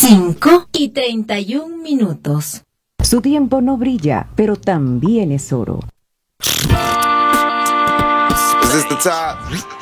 5:31. Su tiempo no brilla, pero también es oro. Is this the top?